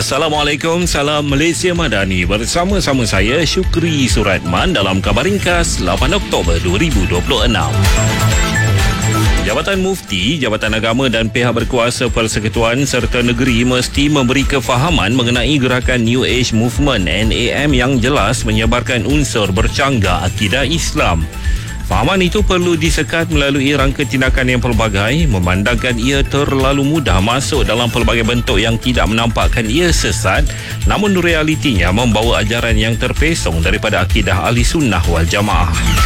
Assalamualaikum, salam Malaysia Madani. Bersama-sama saya Syukri Suratman dalam Khabar Ringkas 8 Oktober 2026. Jabatan Mufti, Jabatan Agama dan pihak berkuasa Persekutuan serta negeri mesti memberi kefahaman mengenai gerakan New Age Movement NAM yang jelas menyebarkan unsur bercanggah akidah Islam. Fahaman itu perlu disekat melalui rangka tindakan yang pelbagai, memandangkan ia terlalu mudah masuk dalam pelbagai bentuk yang tidak menampakkan ia sesat, namun realitinya membawa ajaran yang terpesong daripada akidah Ahli Sunnah wal Jamaah.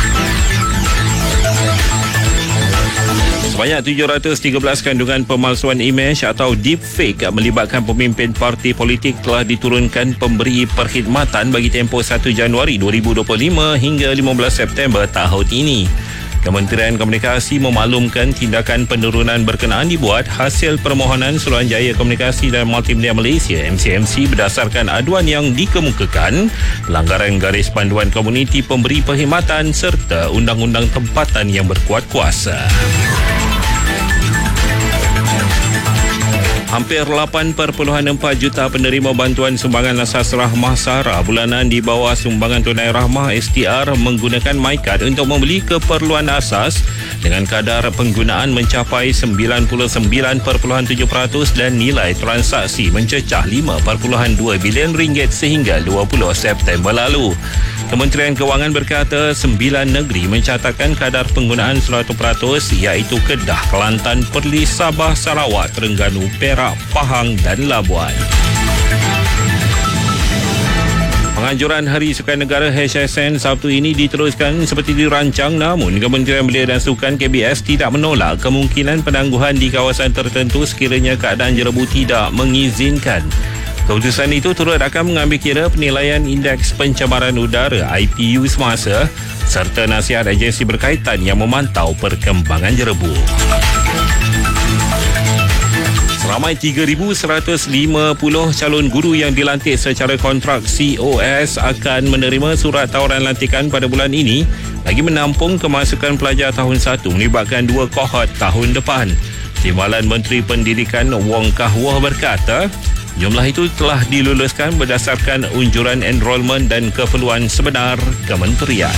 Sebanyak 713 kandungan pemalsuan imej atau deepfake melibatkan pemimpin parti politik telah diturunkan pemberi perkhidmatan bagi tempoh 1 Januari 2025 hingga 15 September tahun ini. Kementerian Komunikasi memaklumkan tindakan penurunan berkenaan dibuat hasil permohonan Suruhanjaya Komunikasi dan Multimedia Malaysia MCMC berdasarkan aduan yang dikemukakan pelanggaran garis panduan komuniti pemberi perkhidmatan serta undang-undang tempatan yang berkuat kuasa. Hampir 8.4 juta penerima bantuan sumbangan asas rahmah SARA bulanan di bawah sumbangan tunai rahmah STR menggunakan MyCard untuk membeli keperluan asas dengan kadar penggunaan mencapai 99.7% dan nilai transaksi mencecah 5.2 bilion ringgit sehingga 20 September lalu. Kementerian Kewangan berkata 9 negeri mencatatkan kadar penggunaan 100% iaitu Kedah, Kelantan, Perlis, Sabah, Sarawak, Terengganu, Perak, Pahang dan Labuan. Penganjuran Hari Sukan Negara HSN Sabtu ini diteruskan seperti dirancang, namun Kementerian Belia dan Sukan KBS tidak menolak kemungkinan penangguhan di kawasan tertentu sekiranya keadaan jerebu tidak mengizinkan. Keputusan itu turut akan mengambil kira penilaian Indeks Pencemaran Udara IPU semasa serta nasihat agensi berkaitan yang memantau perkembangan jerebu. Ramai 3,150 calon guru yang dilantik secara kontrak COS akan menerima surat tawaran lantikan pada bulan ini bagi menampung kemasukan pelajar tahun 1 melibatkan 2 kohort tahun depan. Timbalan Menteri Pendidikan Wong Kah-Wah berkata, jumlah itu telah diluluskan berdasarkan unjuran enrolment dan keperluan sebenar kementerian.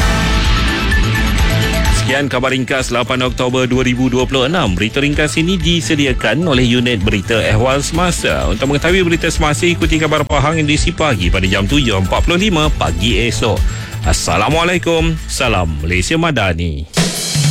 Sekian Khabar Ringkas 8 Oktober 2026. Berita ringkas ini disediakan oleh unit berita Ehwal Semasa. Untuk mengetahui berita semasa, ikuti Khabar Pahang edisi pagi pada jam 7.45 pagi esok. Assalamualaikum. Salam Malaysia Madani.